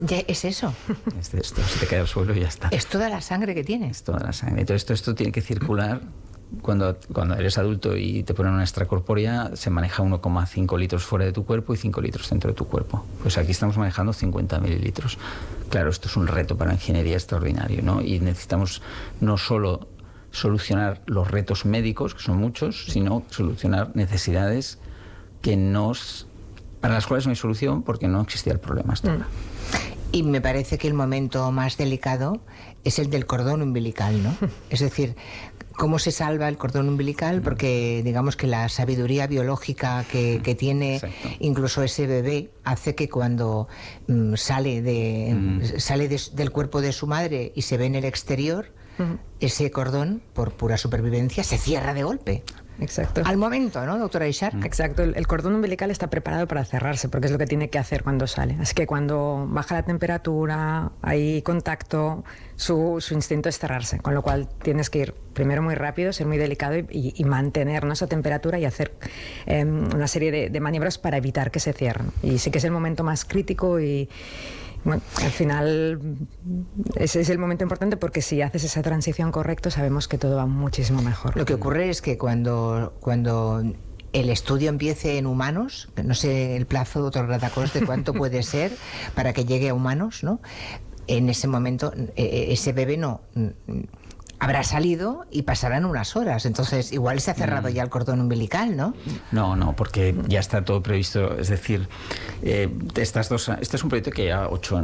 Ya es eso. Esto se te cae al suelo y ya está. Es toda la sangre que tienes. Es toda la sangre. Entonces esto tiene que circular. Cuando eres adulto y te ponen una extracorpórea, se maneja 1,5 litros fuera de tu cuerpo y 5 litros dentro de tu cuerpo. Pues aquí estamos manejando 50 mililitros. Claro, esto es un reto para la ingeniería extraordinario, ¿no? Y necesitamos no solo solucionar los retos médicos, que son muchos, sino solucionar necesidades para las cuales no hay solución porque no existía el problema hasta ahora. Y me parece que el momento más delicado es el del cordón umbilical, ¿no? Es decir, ¿cómo se salva el cordón umbilical? Porque digamos que la sabiduría biológica que tiene incluso ese bebé hace que cuando sale del cuerpo de su madre y se ve en el exterior, ese cordón, por pura supervivencia, se cierra de golpe. Exacto. Al momento, ¿no, doctora Ishak? Exacto. El cordón umbilical está preparado para cerrarse, porque es lo que tiene que hacer cuando sale. Así que cuando baja la temperatura, hay contacto, su instinto es cerrarse. Con lo cual tienes que ir primero muy rápido, ser muy delicado y mantener, ¿no?, esa temperatura y hacer una serie de maniobras para evitar que se cierren. Y sí que es el momento más crítico y... Bueno, al final ese es el momento importante porque si haces esa transición correcta sabemos que todo va muchísimo mejor. Lo que ocurre es que cuando el estudio empiece en humanos, no sé el plazo, doctor Gratacós, de cuánto puede ser para que llegue a humanos, ¿no? En ese momento ese bebé no habrá salido y pasarán unas horas. Entonces, igual se ha cerrado ya el cordón umbilical, ¿no? No, porque ya está todo previsto. Es decir, este es un proyecto que lleva 8